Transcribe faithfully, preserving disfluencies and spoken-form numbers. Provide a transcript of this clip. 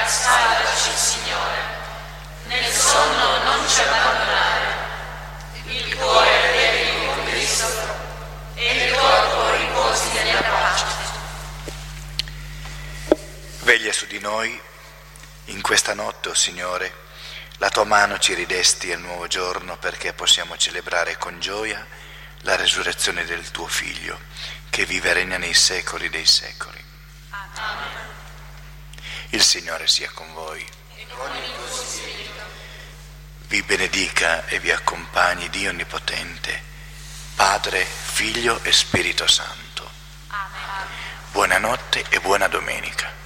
salvaci, Signore. Nel sonno non ci abbandonare. Il cuore vivi con Cristo e il corpo riposi nella pace. Veglia su di noi in questa notte, o oh Signore. La tua mano ci ridesti al nuovo giorno perché possiamo celebrare con gioia la resurrezione del tuo Figlio, che vive e regna nei secoli dei secoli. Amen. Il Signore sia con voi. E con il tuo spirito. Vi benedica e vi accompagni Dio Onnipotente, Padre, Figlio e Spirito Santo. Amen. Buonanotte e buona domenica.